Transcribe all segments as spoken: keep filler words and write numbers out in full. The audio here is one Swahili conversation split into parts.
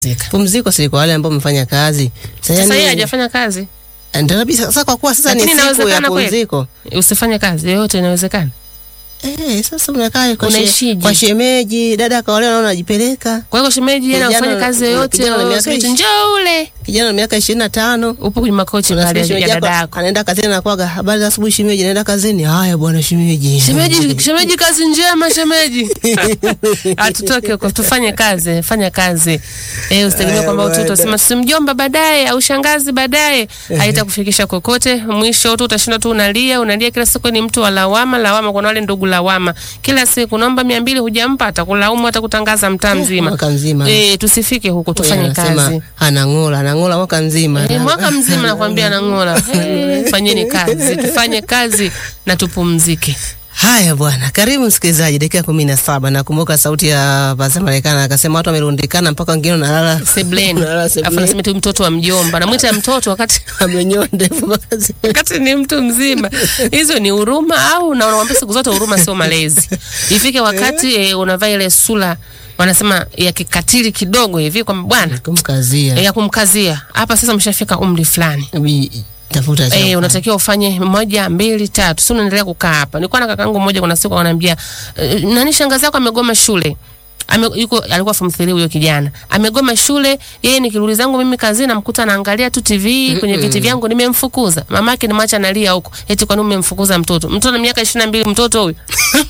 Pumziko si kwa wale ambao mfanya kazi. Sasa yeye hajafanya kazi. Ndio kabisa. Sasa kwa kuwa sasa ni siku ya pumziko, usifanye kazi yote inawezekana. Eh, sasa unakaa kwa, she, kwa shemeji, dada kaolewa naona anajipeleka. Kwa hiyo shemeji yeye anafanya kazi yote, njoo ule. Kijana na miaka ishirini na tano, upo kwenye makochi pale ya dada yako. Anaenda kazini na kwaga, habari za asubuhi shemeji, naenda kazini. Haya bwana shemeji. Shemeji, shemeji kazi njema shemeji. Atutoke huko tufanye kazi, fanya kazi. Eh, usitegemee kwamba utoto sema simjomba baadaye au shangazi baadaye, haitakufikisha kokote. Mwisho tu utashinda tu unalia, unalia kila siku ni mtu wa lawama, lawama kwa wale ndugu lawama. Kila siku naomba mia mbili hujampa, atakulaumu, atakutangaza mtaa mzima. Mwaka mzima. Eh, tusifike huko tufanye kazi. Anangola, anangola mwaka mzima. Eh, mwaka mzima nakwambia anangola. Eh, fanyeni kazi, tufanye kazi na tupumzike. Haya bwana, karibu msikilizaji, dakika kumi na saba. Nakumbuka sauti ya Baza Marekani akasema watu wamerundikana mpaka wengine wanalala sebleni. Afana tu mtoto wa mjomba. Namuita mtoto wakati amenyoa ndevu wakati ni mtu mzima. Hizo ni huruma au na unawaambia siku zote huruma sio malezi. Ifike wakati eh, unavaa ile sura wanasema ya kikatili kidogo hivi kwa bwana kumkazia. Eh, ya kumkazia. Hapa sasa mshafika umri fulani. Tafuta chapa. Eh, unatakiwa ufanye moja mbili tatu. Sio unaendelea kukaa hapa. Nilikuwa na kakaangu mmoja kuna siku ananiambia nani shangazi yako amegoma shule. Ame, yuko alikuwa form three huyo kijana. Amegoma shule, yeye nikirudi zangu mimi kazini namkuta anaangalia tu T V kwenye viti vyangu, nimemfukuza. Mamake nimwacha analia huko. Eti kwa nini umemfukuza mtoto? Mtoto na miaka ishirini na mbili mtoto huyo.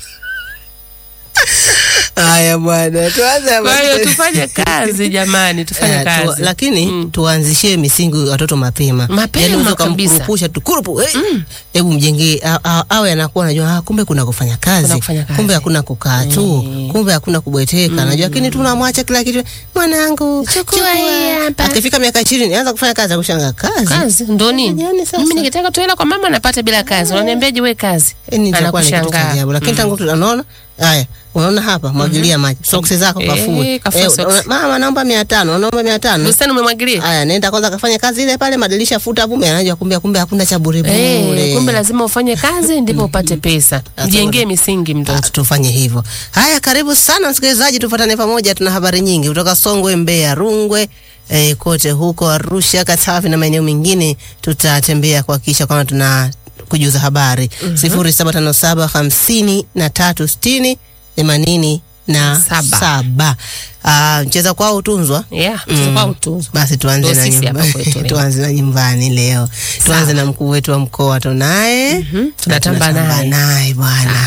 Haya bwana, tuanze kwa hiyo tufanye kazi jamani, tufanye uh, kazi. Tu, lakini mm. tuanzishie misingi watoto mapema. Mapema yani kabisa. Kurupusha tukurupu. Hebu mm. mjengee awe anakuwa anajua ah, kumbe kuna kufanya kazi. Kuna kufanya kazi. Kumbe hakuna kukaa tu. Mm. Kumbe hakuna kubweteka. Mm. Najua lakini tunamwacha kila kitu. Mwanangu, chukua hapa. Akifika miaka ishirini anza kufanya kazi, akushanga kazi. Kazi ndo nini? Mimi ningetaka tu hela kwa mama napata bila kazi. Unaniambiaje wewe kazi? Anakushangaa. Lakini tangu tunaona haya, unaona hapa mwagilia maji. Socks zako kafue. Eh, mama naomba mia tano, naomba mia tano. Usitani umemwagilia. Haya, nenda kwanza kafanya kazi ile pale, madilisha futa bume, anajua kumbe kumbe hakuna cha bure bure. Eh, kumbe lazima ufanye kazi ndipo upate pesa. Jengee misingi mtoto. Tufanye hivyo. Haya, karibu sana msikilizaji, tufuatane pamoja, tuna habari nyingi kutoka Songwe, Mbeya, Rungwe, eh, kote huko Arusha, Katavi na maeneo mengine. Tutatembea kuhakikisha kwamba tuna kujuza habari. Mm-hmm. sifuri saba tano saba hamsini na tatu sitini themanini na saba. Ah, mcheza kwao utunzwa? Yeah, mcheza kwao utunzwa. Basi tuanze na nyumbani. Tuanze na nyumbani leo. Tuanze na mkuu wetu wa mkoa tunaye. Mhm. Tunatamba naye. Naye bwana.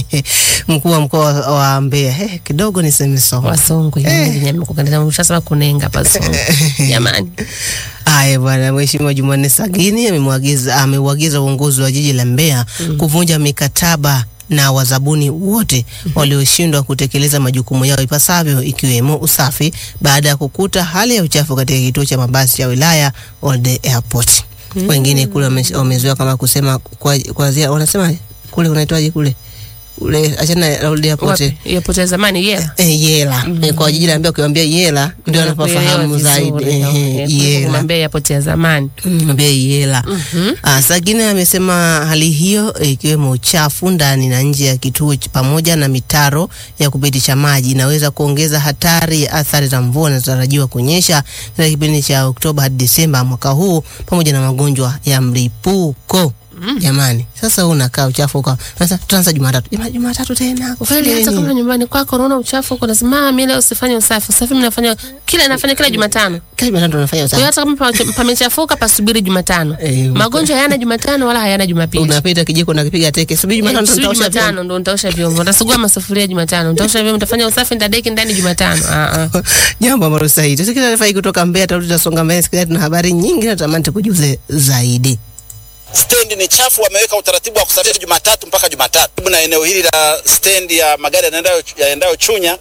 Mkuu wa mkoa wa Mbeya. Eh, kidogo niseme Songwe. Wa Songwe yeye nyama kukandana mshasa kunenga pa Songwe. Jamani. Haya bwana, Mheshimiwa Jumanne Sagini amemwagiza ameuagiza uongozi wa jiji la Mbeya mm. kuvunja mikataba na wazabuni wote mm -hmm. walioshindwa kutekeleza majukumu yao ipasavyo ikiwemo usafi baada ya kukuta hali ya uchafu katika kituo cha mabasi cha wilaya Old Airport. Mm -hmm. Wengine kule wamezoea kama kusema kwa kuanzia wanasema kule unaitwaje kule? Ule achana na Old Airport. Airport ya zamani Yela. Eh, Yela. Mm -hmm. Kwa jiji la Mbeya ukiwaambia Yela ndio anafahamu zaidi. Eh, Yela. Mbeya Airport ya zamani. Mbeya Yela. Mm ah, Sagina amesema hali hiyo ikiwemo uchafu ndani na nje ya kituo pamoja na mitaro ya kupitisha maji inaweza kuongeza hatari ya athari za mvua zinazotarajiwa kunyesha katika kipindi cha Oktoba hadi Desemba mwaka huu pamoja na magonjwa ya mlipuko. Mm. Jamani, sasa wewe unakaa uchafu kwa. Sasa tutaanza Jumatatu. Jumatatu tena. Kweli hata kama nyumbani kwako unaona uchafu uko lazima mimi leo usifanye usafi. Usafi mimi nafanya kila nafanya kila Jumatano. Kila Jumatano unafanya usafi. Kwa hata kama pamechafuka pasubiri Jumatano. E, magonjwa hayana Jumatano wala hayana Jumapili. Unapita kijiko na kipiga teke. Subiri Jumatano e, nitaosha Jumatano ndo nitaosha vyombo. Nitasugua masufuria Jumatano. Nitaosha vyombo, nitafanya usafi ndadeki ndani Jumatano. Ah ah. Jambo ambalo sahihi. Tusikilize taarifa kutoka Mbeya, tutasonga mbele sikiliza tuna habari nyingi na tutamani kujuze zaidi. Stendi ni chafu, wameweka utaratibu wa kusafisha Jumatatu mpaka Jumatatu. Na eneo hili la stendi ya magari yanaendayo yaendayo Chunya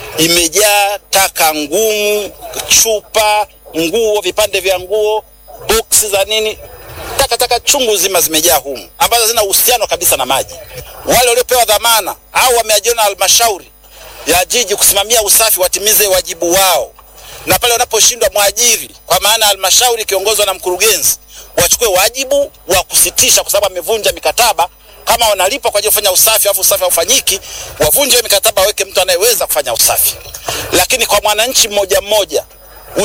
imejaa taka ngumu, chupa, nguo, vipande vya nguo, boksi za nini, taka taka chungu zima zimejaa humu ambazo hazina uhusiano kabisa na maji. Wale waliopewa dhamana au wameajiriwa na halmashauri ya jiji kusimamia usafi watimize wajibu wao. Na pale wanaposhindwa mwajiri kwa maana halmashauri kiongozwa na mkurugenzi wachukue wajibu wa kusitisha kwa sababu amevunja mikataba. Kama wanalipa kwa ajili ya kufanya usafi afu usafi haufanyiki, wavunje mikataba, waweke mtu anayeweza kufanya usafi. Lakini kwa mwananchi mmoja mmoja